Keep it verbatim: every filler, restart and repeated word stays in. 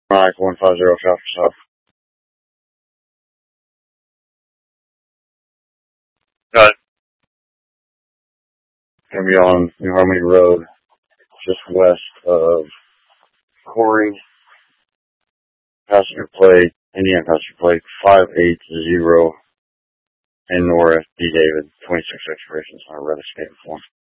Mike one five zero shop stop. Got it. Gonna be on New Harmony Road, just west of Corey, passenger plate, Indiana passenger plate, five eight zero, and Nora D. David, twenty-six expirations on a red escape form.